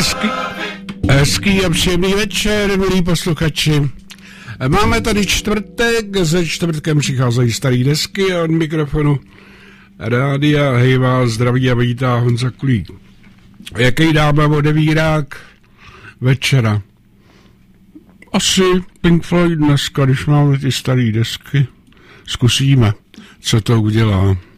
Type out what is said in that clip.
Hezký a příjemný večer, milí posluchači. Máme tady čtvrtek, ze čtvrtkem přicházejí starý desky a od mikrofonu rádia hej vás zdraví a vítá Honza Kulík. Jaký dáme odevírák večera? Asi Pink Floyd dneska, když máme ty starý desky. Zkusíme, co to udělá.